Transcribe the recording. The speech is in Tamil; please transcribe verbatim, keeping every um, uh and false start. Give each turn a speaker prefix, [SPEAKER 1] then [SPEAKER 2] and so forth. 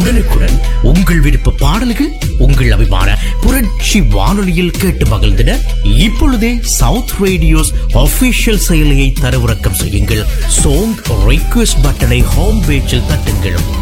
[SPEAKER 1] உடனுக்குடன் உங்கள் விருப்ப பாடல்கள் உங்கள் அபிமான புரட்சி வானொலியில் கேட்டு மகிழ்ந்திட இப்பொழுதே சவுத் ரேடியோஸ் ஆபீஷியல் செயலியை தரவிறக்கம் செய்யுங்கள். சாங் ரிக்வெஸ்ட் பட்டனை ஹோம் பேஜில் தட்டுங்கள்.